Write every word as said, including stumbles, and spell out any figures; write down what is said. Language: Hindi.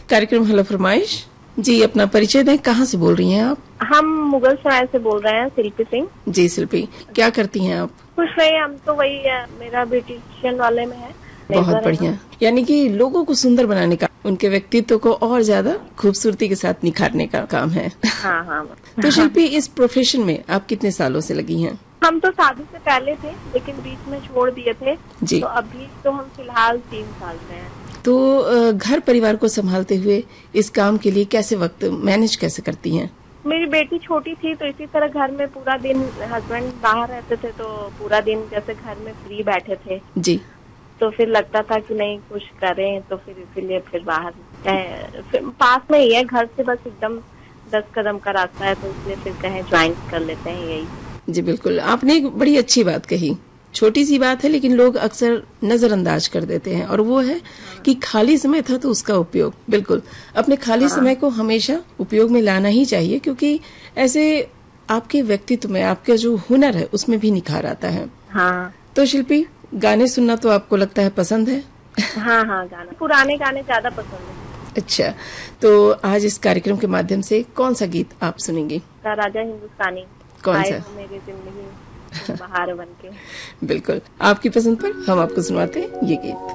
कार्यक्रम हेलो फरमाइश। जी, अपना परिचय दें, कहाँ से बोल रही हैं आप? हम मुगल सराय से बोल रहे हैं, शिल्पी सिंह। जी शिल्पी, क्या करती हैं आप? कुछ नहीं, हम तो वही है, मेरा ब्यूटिशियन वाले में है। बहुत बढ़िया, यानी कि लोगों को सुंदर बनाने का, उनके व्यक्तित्व को और ज्यादा खूबसूरती के साथ निखारने का काम है। हाँ हाँ। तो शिल्पी, इस प्रोफेशन में आप कितने सालों से लगी हैं? हम तो शादी से पहले थे, लेकिन बीच में छोड़ दिए थे जी। तो अभी तो हम फिलहाल तीन साल से हैं। तो घर परिवार को संभालते हुए इस काम के लिए कैसे वक्त मैनेज कैसे करती हैं? मेरी बेटी छोटी थी तो इसी तरह घर में पूरा दिन, हस्बैंड बाहर रहते थे तो पूरा दिन जैसे घर में फ्री बैठे थे जी, तो फिर लगता था कि नहीं कुछ करें, तो फिर इसीलिए फिर बाहर फिर पास में ही है घर से, बस एकदम दस कदम का रास्ता है, तो इसलिए फिर कहें ज्वाइन कर लेते हैं यही। जी बिल्कुल, आपने एक बड़ी अच्छी बात कही। छोटी सी बात है लेकिन लोग अक्सर नजरअंदाज कर देते हैं, और वो है कि खाली समय था तो उसका उपयोग। बिल्कुल, अपने खाली हाँ। समय को हमेशा उपयोग में लाना ही चाहिए, क्योंकि ऐसे आपके व्यक्तित्व में आपका जो हुनर है उसमें भी निखार आता है। हाँ। तो शिल्पी, गाने सुनना तो आपको लगता है पसंद है? हाँ हाँ, गाना, पुराने गाने ज्यादा पसंद है। अच्छा, तो आज इस कार्यक्रम के माध्यम से कौन सा गीत आप सुनेंगी? राजा हिंदुस्तानी। कौन सा? मेरी जिंदगी बहार बनके। बिल्कुल, आपकी पसंद पर हम आपको सुनवाते हैं ये गीत।